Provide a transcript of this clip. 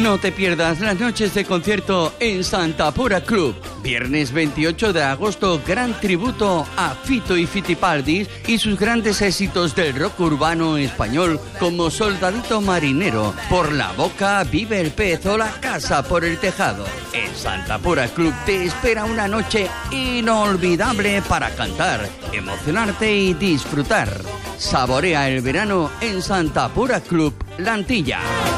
No te pierdas las noches de concierto en Santa Pura Club. Viernes 28 de agosto, gran tributo a Fito y Fitipaldis y sus grandes éxitos del rock urbano español como Soldadito Marinero, Por la Boca, Vive el Pez o La Casa por el Tejado. En Santa Pura Club te espera una noche inolvidable para cantar, emocionarte y disfrutar. Saborea el verano en Santa Pura Club, La Antilla.